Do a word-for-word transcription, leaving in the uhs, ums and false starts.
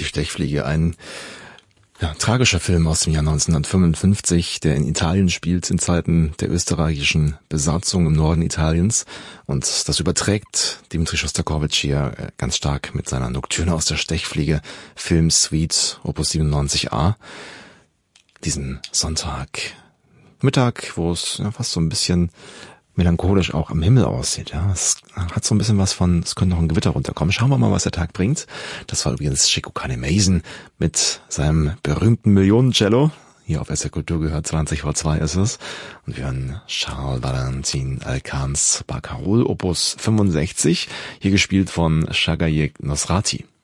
Stechfliege, ein ja, tragischer Film aus dem Jahr neunzehnhundertfünfundfünfzig, der in Italien spielt, in Zeiten der österreichischen Besatzung im Norden Italiens. Und das überträgt Dimitri Schostakowitsch hier ganz stark mit seiner Nocturne aus der Stechfliege, Film Suite Opus siebenundneunzig a. Diesen Sonntag Mittag, wo es ja, fast so ein bisschen melancholisch auch am Himmel aussieht. Ja, es hat so ein bisschen was von, es könnte noch ein Gewitter runterkommen. Schauen wir mal, was der Tag bringt. Das war übrigens Chico Kanemason mit seinem berühmten Millionencello. Hier auf S R Kultur gehört, zwanzig vor zwei ist es. Und wir hören Charles Valentin Alcans Barcarolle Opus fünfundsechzig, hier gespielt von Shagayek Nosrati.